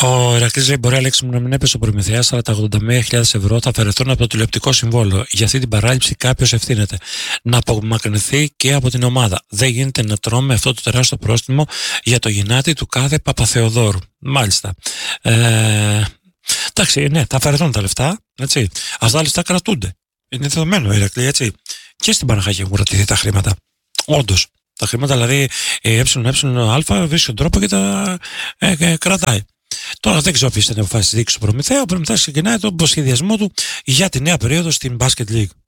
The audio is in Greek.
Ο Ηρακλής λέει: μπορεί Αλέξη μου να μην έπεσε ο Προμηθέας, αλλά τα 81.000 ευρώ θα αφαιρεθούν από το τηλεοπτικό συμβόλαιο. Για αυτή την παράληψη κάποιος ευθύνεται. Να απομακρυνθεί και από την ομάδα. Δεν γίνεται να τρώμε αυτό το τεράστιο πρόστιμο για το γυνάτι του κάθε Παπαθεοδόρου. Μάλιστα. Εντάξει, ναι, θα αφαιρεθούν τα λεφτά. Έτσι. Αυτά τα λεφτά κρατούνται. Είναι δεδομένο, Ηρακλή, έτσι. Και στην Παναχάκη έχουν κρατηθεί τα χρήματα. Όντως. Τα χρήματα δηλαδή ΕΑ βρίσκει τον τρόπο και τα κρατάει. Τώρα δεν ξέρω ποιος θα είναι αποφάσει δείξει του Προμηθέα. Ο Προμηθέας ξεκινάει τον σχεδιασμό του για τη νέα περίοδο στην Basket League.